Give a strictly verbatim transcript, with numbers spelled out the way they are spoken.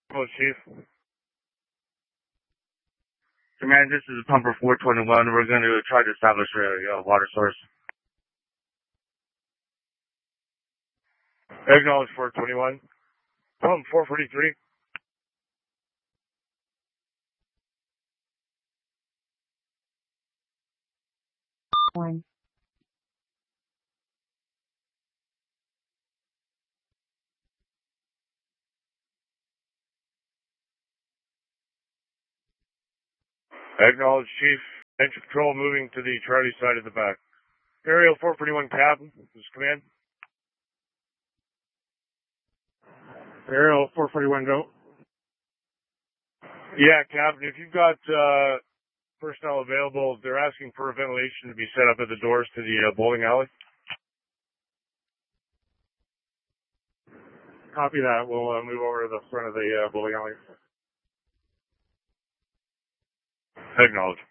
Hello, Chief. Command, this is Pumper four twenty-one. We're going to try to establish a uh, water source. Acknowledge four twenty-one. Pump four forty-three. One. Acknowledge, Chief. Engine control moving to the Charlie side of the back. Aerial four forty-one cab, this is command. Aerial four forty-one, go. Yeah, Captain, if you've got uh, personnel available, they're asking for ventilation to be set up at the doors to the uh, bowling alley. Copy that. We'll uh, move over to the front of the uh, bowling alley. Acknowledge.